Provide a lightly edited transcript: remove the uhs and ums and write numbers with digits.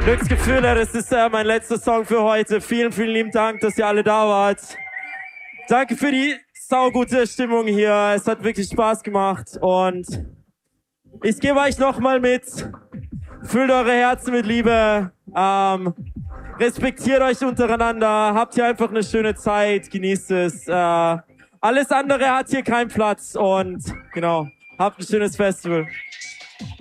Glücksgefühle, das ist mein letzter Song für heute. Vielen, vielen lieben Dank, dass ihr alle da wart. Danke für die saugute Stimmung hier. Es hat wirklich Spaß gemacht und ich gebe euch nochmal mit. Füllt eure Herzen mit Liebe. Respektiert euch untereinander. Habt hier einfach eine schöne Zeit. Genießt es. Alles andere hat hier keinen Platz und genau. Habt ein schönes Festival.